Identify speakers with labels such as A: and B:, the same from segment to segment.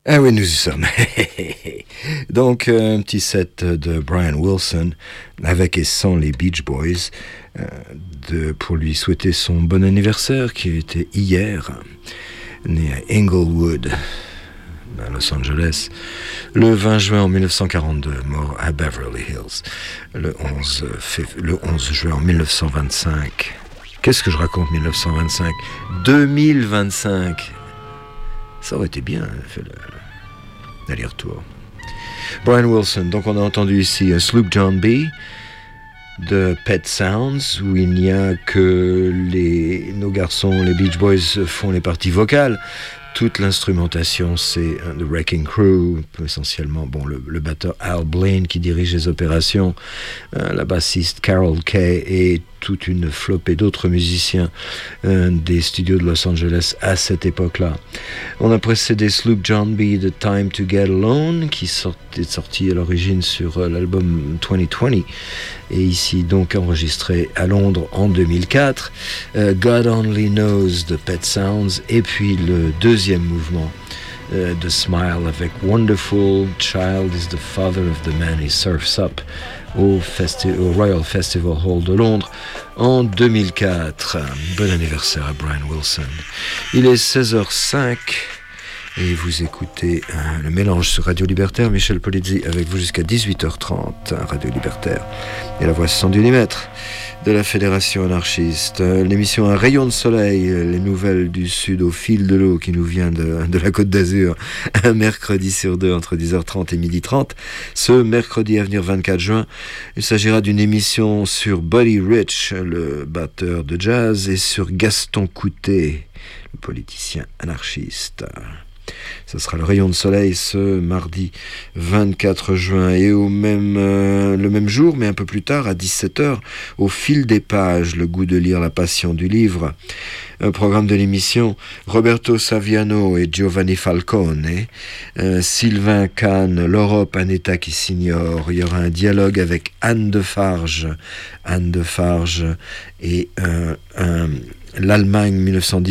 A: Ah oui, nous y sommes. Donc, un petit set de Brian Wilson, avec et sans les Beach Boys, pour lui souhaiter son bon anniversaire, qui était hier, né à Inglewood, à Los Angeles, le 20 juin en 1942, mort à Beverly Hills, le 11 juin en 1925. Qu'est-ce que je raconte, 1925 ? 2025. Ça aurait été bien, fait l'aller-retour. Brian Wilson, donc on a entendu ici Sloop John B. de Pet Sounds, où il n'y a que nos garçons, les Beach Boys, font les parties vocales. Toute l'instrumentation, c'est The Wrecking Crew, essentiellement le batteur Al Blaine qui dirige les opérations, la bassiste Carol Kay et toute une flopée d'autres musiciens des studios de Los Angeles à cette époque-là. On a précédé Sloop John B. de Time to Get Alone, qui est sorti à l'origine sur l'album 2020, et ici donc enregistré à Londres en 2004, God Only Knows de Pet Sounds, et puis le deuxième mouvement de Smile avec Wonderful Child is the Father of the Man He Surfs Up au Royal Festival Hall de Londres en 2004. Bon anniversaire à Brian Wilson. Il est 16h05 et vous écoutez le mélange sur Radio Libertaire. Michel Polizzi avec vous jusqu'à 18h30 à Radio Libertaire. Et la voix 70 mm de la Fédération anarchiste. L'émission Un rayon de soleil, les nouvelles du Sud au fil de l'eau qui nous vient de la Côte d'Azur, un mercredi sur deux entre 10h30 et 12h30. Ce mercredi à venir 24 juin, il s'agira d'une émission sur Buddy Rich, le batteur de jazz, et sur Gaston Coutet, le politicien anarchiste. Ce sera le rayon de soleil ce mardi 24 juin et le même jour, mais un peu plus tard, à 17h, au fil des pages, le goût de lire, la passion du livre. Un programme de l'émission, Roberto Saviano et Giovanni Falcone, Sylvain Kahn, l'Europe, un État qui s'ignore. Il y aura un dialogue avec Anne Defarge et l'Allemagne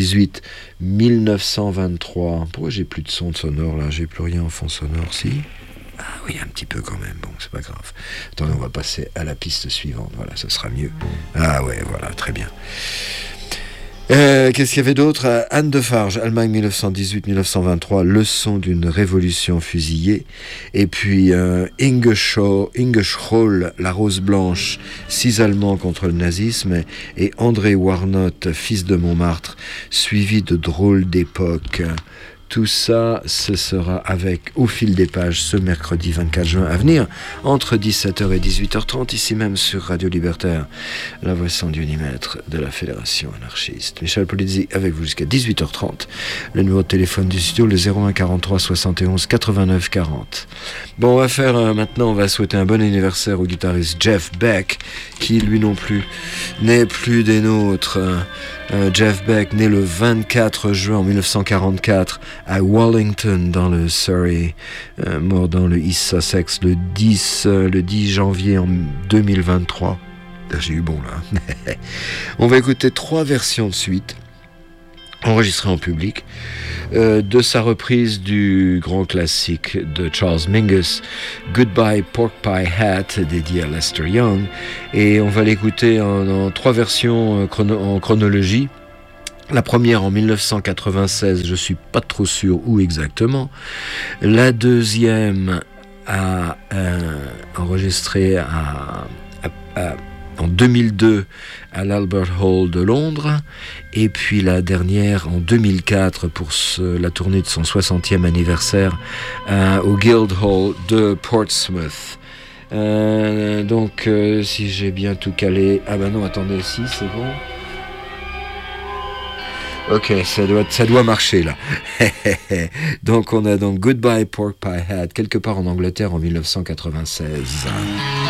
A: 1918-1923. Pourquoi j'ai plus de son sonore là ? J'ai plus rien en fond sonore, si ? Ah oui, un petit peu quand même, bon, c'est pas grave. Attendez, on va passer à la piste suivante, voilà, ça sera mieux. Ah ouais, voilà, très bien. Qu'est-ce qu'il y avait d'autre ? Anne Defarge, Allemagne 1918-1923, leçon d'une révolution fusillée. Et puis Inge Schroll, La Rose Blanche, 6 Allemands contre le nazisme. Et André Warnotte, Fils de Montmartre, suivi de Drôles d'époque. Tout ça, ce sera au fil des pages ce mercredi 24 juin à venir, entre 17h et 18h30, ici même sur Radio Libertaire, la voix 110 mm de la Fédération anarchiste. Michel Polizzi avec vous jusqu'à 18h30. Le numéro de téléphone du studio, le 01 43 71 89 40. Bon, on va souhaiter un bon anniversaire au guitariste Jeff Beck, qui lui non plus n'est plus des nôtres. Jeff Beck, né le 24 juin 1944 à Wallington dans le Surrey, mort dans le East Sussex le 10 janvier en 2023. J'ai eu bon là. On va écouter 3 versions de suite enregistrées en public de sa reprise du grand classique de Charles Mingus, Goodbye Pork Pie Hat, dédié à Lester Young, et on va l'écouter en 3 versions en chronologie. La première en 1996, je suis pas trop sûr où exactement. La deuxième enregistrée en 2002 à l'Albert Hall de Londres, et puis la dernière en 2004 pour la tournée de son 60e anniversaire au Guildhall de Portsmouth. Donc si j'ai bien tout calé, ah ben non, attendez, si c'est bon. Ok, ça doit marcher là. Donc on a donc Goodbye Pork Pie Hat, quelque part en Angleterre en 1996.